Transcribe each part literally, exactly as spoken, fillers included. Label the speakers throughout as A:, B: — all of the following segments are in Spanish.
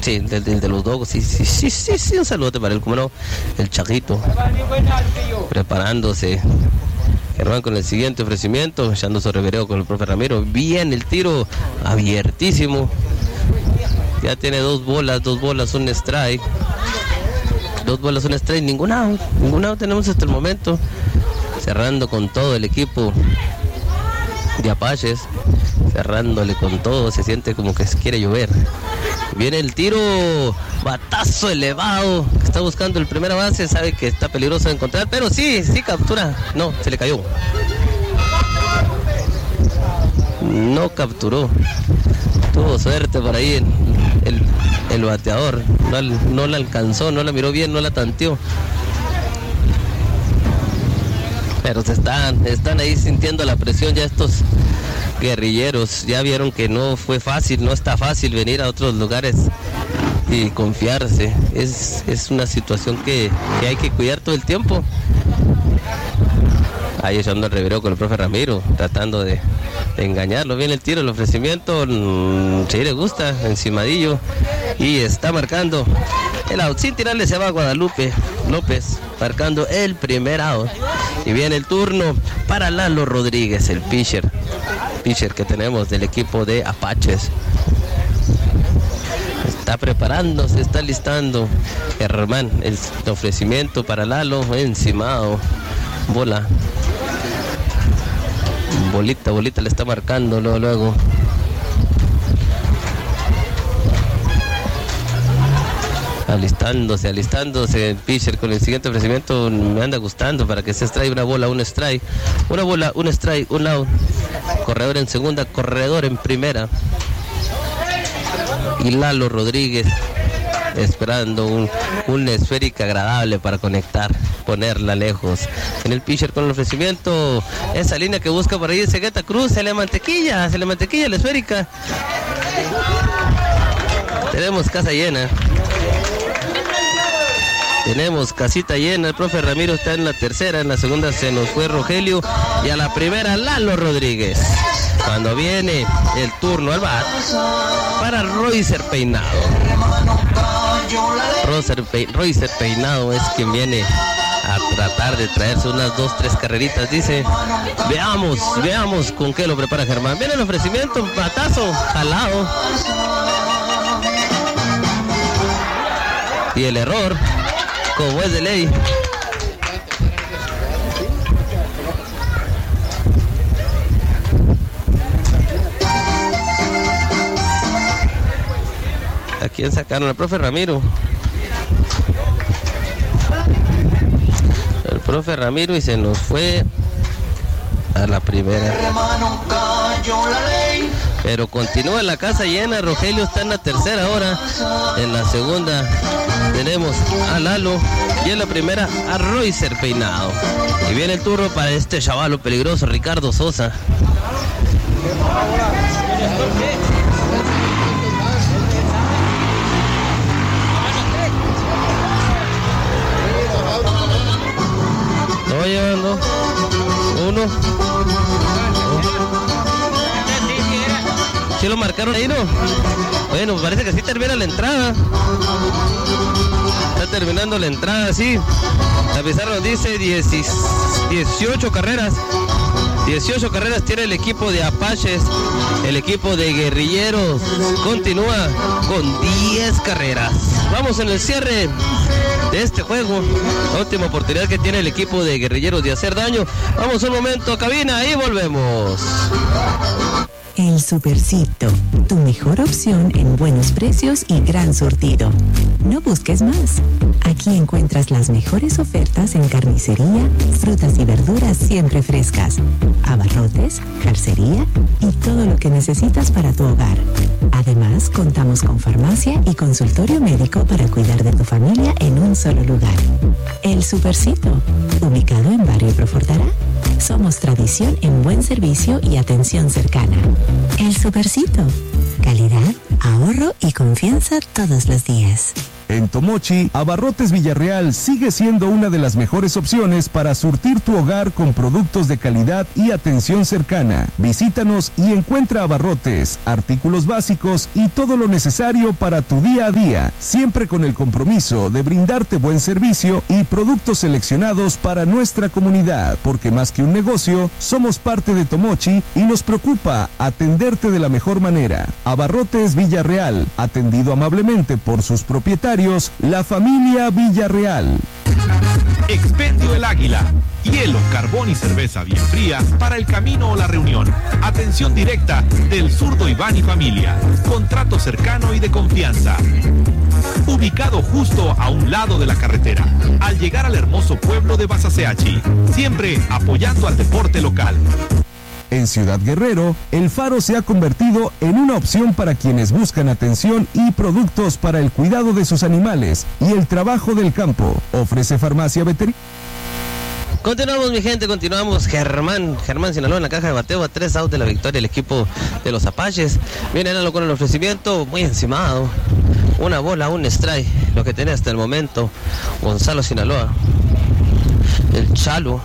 A: Sí, el de, el de los Dogos, sí, sí, sí, sí, sí, un saludo para él, como no, el Chaguito, preparándose. Germán con el siguiente ofrecimiento, echando su revereo con el profe Ramiro. Bien el tiro, abiertísimo. Ya tiene dos bolas, dos bolas, un strike. Dos bolas, un strike, ningún out. Ningún out tenemos hasta el momento. Cerrando con todo el equipo de Apaches. Cerrándole con todo, se siente como que quiere llover. Viene el tiro, batazo elevado, está buscando el primera base, sabe que está peligroso de encontrar, pero sí, sí captura, no, se le cayó. No capturó, tuvo suerte por ahí el, el, el bateador, no, no la alcanzó, no la miró bien, no la tanteó. Pero se están, están ahí sintiendo la presión ya estos guerrilleros, ya vieron que no fue fácil, no está fácil venir a otros lugares y confiarse, es, es una situación que, que hay que cuidar todo el tiempo. Ahí echando el revereo con el profe Ramiro, tratando de, de engañarlo. Viene el tiro, el ofrecimiento, mmm, sí le gusta, encimadillo, y está marcando el out. Sin tirarle se va a Guadalupe López, marcando el primer out. Y viene el turno para Lalo Rodríguez, el pitcher, pitcher que tenemos del equipo de Apaches. Está preparando, se está listando Germán, el ofrecimiento para Lalo, encimado, bola. Bolita, bolita le está marcando luego, luego. Alistándose, alistándose el pitcher con el siguiente ofrecimiento. Me anda gustando para que se extraiga una bola, un strike. Una bola, un strike, un out. Corredor en segunda, corredor en primera. Y Lalo Rodríguez esperando un, una esférica agradable para conectar, ponerla lejos. En el pitcher con el ofrecimiento, esa línea que busca por ahí Cegueta Cruz, se le mantequilla, se le mantequilla la esférica. Tenemos casa llena. Tenemos casita llena, el profe Ramiro está en la tercera, en la segunda se nos fue Rogelio y a la primera Lalo Rodríguez. Cuando viene el turno al bat para Roycer Peinado. Roycer Peinado es quien viene a tratar de traerse unas dos, tres carreritas, dice. Veamos, veamos con qué lo prepara Germán. Viene el ofrecimiento, batazo, jalado. Y el error, como es de ley. ¿A quién sacaron? Al profe Ramiro. El profe Ramiro y se nos fue a la primera. Pero continúa la casa llena. Rogelio está en la tercera hora. En la segunda tenemos a Lalo y en la primera a Roycer Peinado. Y viene el turno para este chavalo peligroso, Ricardo Sosa. No va llevando uno. ¿Sí lo marcaron ahí, no? Bueno, parece que sí termina la entrada. Está terminando la entrada, sí. La pizarra nos dice dieciocho carreras. dieciocho carreras tiene el equipo de Apaches. El equipo de Guerrilleros continúa con diez carreras. Vamos en el cierre de este juego. La última oportunidad que tiene el equipo de Guerrilleros de hacer daño. Vamos un momento a cabina y volvemos.
B: El Supercito, tu mejor opción en buenos precios y gran surtido. No busques más. Aquí encuentras las mejores ofertas en carnicería, frutas y verduras siempre frescas, abarrotes, carcería y todo lo que necesitas para tu hogar. Además, contamos con farmacia y consultorio médico para cuidar de tu familia en un solo lugar. El Supercito, ubicado en Barrio Profortará. Somos tradición en buen servicio y atención cercana. El Supercito, calidad, ahorro y confianza todos los días.
C: En Tomochi, Abarrotes Villarreal sigue siendo una de las mejores opciones para surtir tu hogar con productos de calidad y atención cercana. Visítanos y encuentra abarrotes, artículos básicos y todo lo necesario para tu día a día, siempre con el compromiso de brindarte buen servicio y productos seleccionados para nuestra comunidad, porque más que un negocio, somos parte de Tomochi y nos preocupa atenderte de la mejor manera. Abarrotes Villarreal, atendido amablemente por sus propietarios, la familia Villarreal.
D: Expendio El Águila. Hielo, carbón y cerveza bien fría para el camino o la reunión. Atención directa del zurdo Iván y familia. Contrato cercano y de confianza. Ubicado justo a un lado de la carretera, al llegar al hermoso pueblo de Basaseachi. Siempre apoyando al deporte local.
C: En Ciudad Guerrero, El Faro se ha convertido en una opción para quienes buscan atención y productos para el cuidado de sus animales y el trabajo del campo. Ofrece farmacia veterinaria.
A: Continuamos, mi gente, continuamos. Germán, Germán Sinaloa en la caja de bateo, a tres outs de la victoria el equipo de los Apaches. Viene Lalo con el ofrecimiento muy encimado. Una bola, un strike, lo que tiene hasta el momento Gonzalo Sinaloa. El Chalo,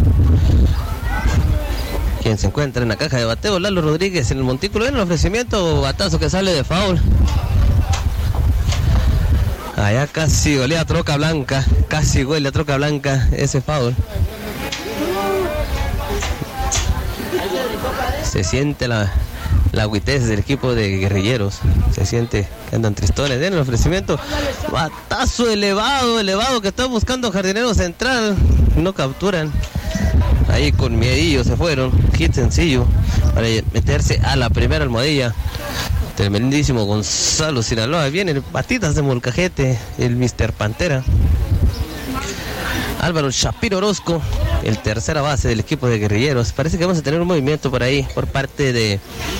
A: quien se encuentra en la caja de bateo. Lalo Rodríguez en el montículo, en el ofrecimiento, batazo que sale de foul. Allá casi huele a troca blanca, casi huele a troca blanca ese foul. Se siente la, la agüitez del equipo de guerrilleros, se siente que andan tristones. En el ofrecimiento, batazo elevado, elevado que está buscando jardinero central, no capturan. Ahí con miedillo se fueron, hit sencillo para meterse a la primera almohadilla. Tremendísimo Gonzalo Sinaloa. Viene el patitas de molcajete, el mister Pantera. Álvaro Shapiro Orozco, el tercera base del equipo de guerrilleros. Parece que vamos a tener un movimiento por ahí por parte de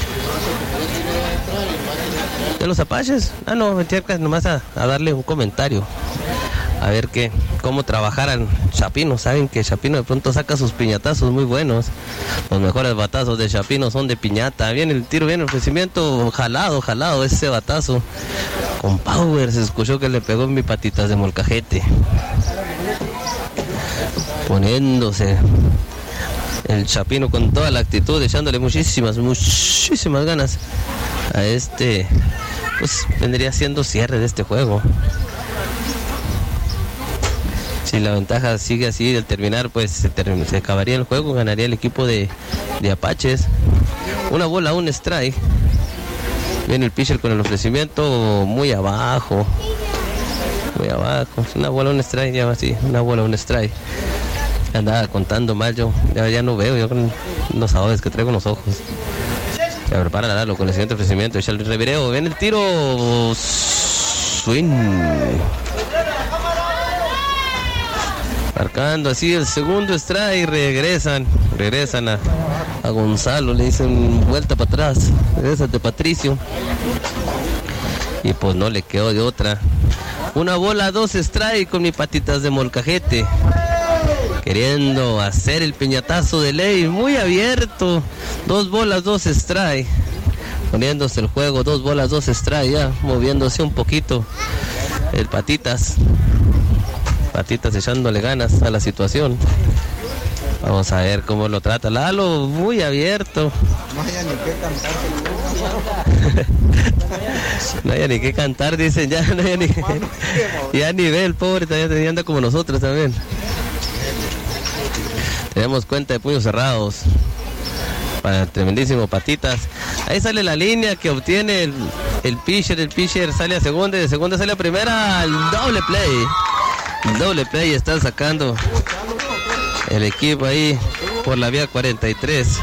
A: de los Apaches. Ah, no, nomás a, a darle un comentario. A ver qué, cómo trabajaran Chapino. Saben que Chapino de pronto saca sus piñatazos muy buenos. Los mejores batazos de Chapino son de piñata. Viene el tiro, viene el ofrecimiento, jalado, jalado ese batazo. Con power se escuchó que le pegó en mis patitas de molcajete. Poniéndose el Chapino con toda la actitud, echándole muchísimas, muchísimas ganas a este, pues vendría siendo cierre de este juego. Si la ventaja sigue así al terminar, pues se, ter- se acabaría el juego, ganaría el equipo de, de Apaches. Una bola, un strike. Viene el pitcher con el ofrecimiento muy abajo. Muy abajo. Una bola, un strike, ya va así. Una bola, un strike. Andaba contando mal yo. Ya, ya no veo, yo con los sabores que traigo en los ojos. Se prepara a darlo con el siguiente ofrecimiento. Echa el revireo. Viene el tiro. Swing. Marcando así el segundo strike, regresan, regresan a, a Gonzalo, le dicen vuelta para atrás, regresate Patricio. Y pues no le quedó de otra. Una bola, dos strike con mis patitas de molcajete. Queriendo hacer el piñatazo de ley, muy abierto. Dos bolas, dos strike. Poniéndose el juego, dos bolas, dos strike, ya moviéndose un poquito el patitas. Patitas echándole ganas a la situación. Vamos a ver cómo lo trata Lalo, muy abierto.
E: No haya ni qué cantar.
A: No haya ni qué cantar, dicen ya, no haya ni ya ni ve el pobre, también anda como nosotros también. Tenemos cuenta de puños cerrados para el tremendísimo Patitas. Ahí sale la línea que obtiene el, el pitcher, el pitcher sale a segunda y de segunda sale a primera, el doble play. El doble play está sacando el equipo ahí por la vía cuarenta y tres.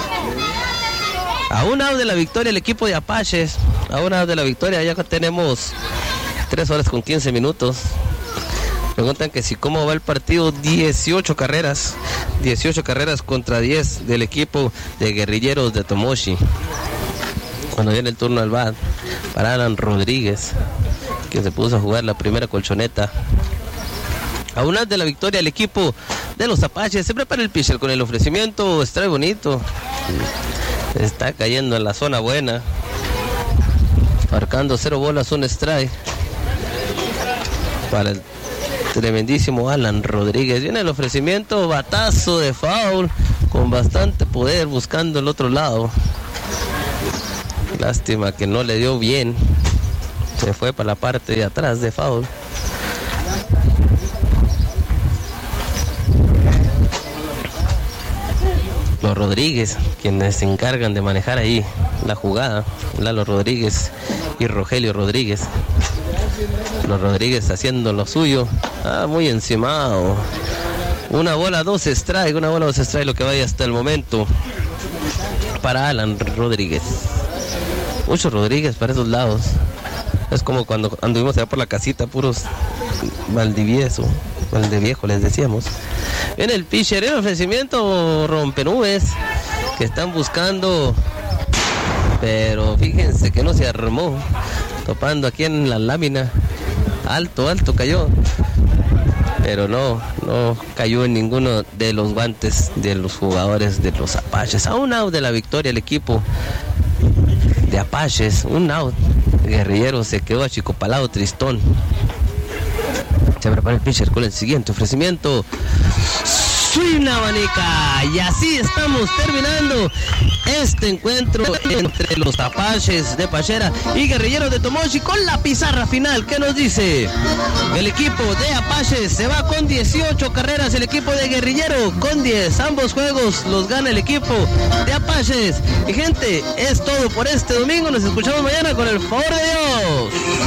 A: A un out de la victoria el equipo de Apaches. A un out de la victoria, ya tenemos tres horas con quince minutos. Preguntan que si cómo va el partido. Dieciocho carreras. dieciocho carreras contra diez del equipo de guerrilleros de Tomochi. Cuando viene el turno al bat para Alan Rodríguez, que se puso a jugar la primera colchoneta. A un out de la victoria el equipo de los Apaches. Se prepara el pitcher con el ofrecimiento. Strike bonito. Está cayendo en la zona buena. Marcando cero bolas, un strike. para el tremendísimo Alan Rodríguez. Viene el ofrecimiento, batazo de foul con bastante poder buscando el otro lado. Lástima que no le dio bien. Se fue para la parte de atrás de foul. Los Rodríguez, quienes se encargan de manejar ahí la jugada. Lalo Rodríguez y Rogelio Rodríguez. Los Rodríguez haciendo lo suyo. Ah, muy encimado. Una bola, dos strike. Una bola, dos strike, lo que vaya hasta el momento para Alan Rodríguez. Muchos Rodríguez para esos lados. Es como cuando anduvimos allá por la casita, puros Valdivieso, Valdeviejo les decíamos. Viene el pitcher, el ofrecimiento rompenubes que están buscando, pero fíjense que no se armó. Topando aquí en la lámina. Alto, alto cayó. Pero no, no cayó en ninguno de los guantes de los jugadores de los Apaches. A un out de la victoria el equipo de Apaches. Un out. El Guerrillero se quedó achicopalado, tristón. Se prepara el pitcher con el siguiente ofrecimiento. Swing abanica. Y así estamos terminando este encuentro entre los Apaches de Pachera y Guerrilleros de Tomoshi con la pizarra final. ¿Qué nos dice? El equipo de Apaches se va con dieciocho carreras, el equipo de Guerrillero con diez. Ambos juegos los gana el equipo de Apaches. Y gente, es todo por este domingo. Nos escuchamos mañana con el favor de Dios.